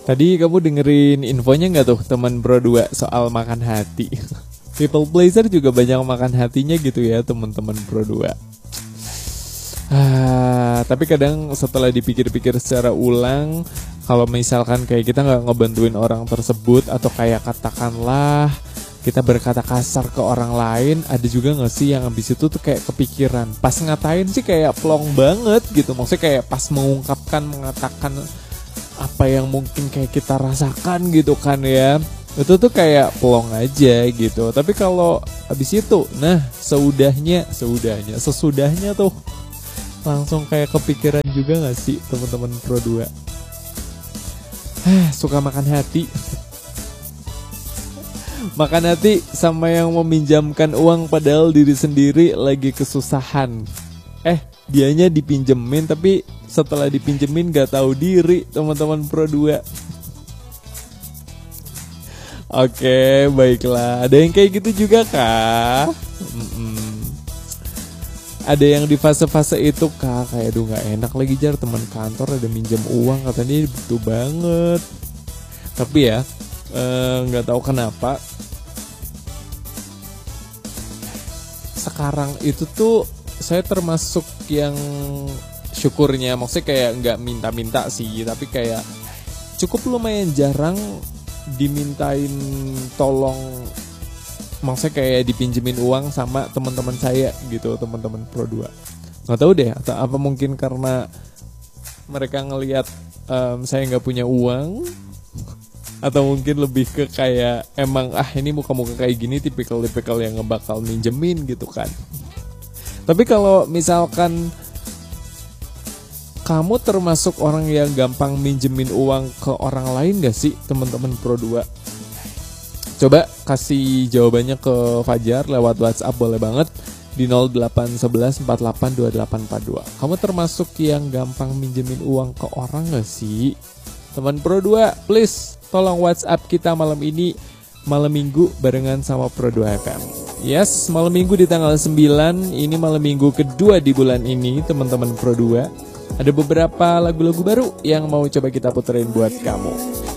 Tadi kamu dengerin infonya nggak tuh teman Bro 2 soal makan hati? People pleaser juga banyak makan hatinya gitu ya teman-teman Bro 2. Tapi kadang setelah dipikir-pikir secara ulang, kalau misalkan kayak kita nggak ngebantuin orang tersebut, atau kayak katakanlah kita berkata kasar ke orang lain, ada juga nggak sih yang abis itu tuh kayak kepikiran pas ngatain sih kayak plong banget gitu. Maksudnya kayak pas mengatakan apa yang mungkin kayak kita rasakan gitu kan ya, itu tuh kayak plong aja gitu. Tapi kalau abis itu, nah sesudahnya tuh langsung kayak kepikiran juga gak sih teman-teman Pro 2? Suka makan hati. Makan hati sama yang meminjamkan uang padahal diri sendiri lagi kesusahan. Dianya dipinjemin tapi setelah dipinjemin gak tahu diri teman-teman Pro 2. Oke, baiklah. Ada yang kayak gitu juga kah? Ada yang di fase-fase itu kah? Kayak aduh gak enak lagi jar, teman kantor ada minjem uang katanya butuh banget. Tapi ya gak tahu kenapa sekarang itu tuh saya termasuk yang syukurnya, maksudnya kayak nggak minta-minta sih, tapi kayak cukup lumayan jarang dimintain tolong, maksudnya kayak dipinjemin uang sama teman-teman saya gitu, teman-teman Pro 2. Nggak tahu deh, atau apa mungkin karena mereka ngelihat saya nggak punya uang, atau mungkin lebih ke kayak emang ini muka-muka kayak gini tipikal-tipikal yang ngebakal minjemin gitu kan. Tapi kalau misalkan kamu termasuk orang yang gampang minjemin uang ke orang lain gak sih teman-teman Pro 2? Coba kasih jawabannya ke Fajar lewat WhatsApp boleh banget di 0811482842. Kamu termasuk yang gampang minjemin uang ke orang gak sih? Teman Pro 2, please tolong WhatsApp kita malam ini, malam minggu barengan sama Pro 2 FM. Yes, malam minggu di tanggal 9. Ini malam minggu kedua di bulan ini, teman-teman Pro 2. Ada beberapa lagu-lagu baru yang mau coba kita puterin buat kamu.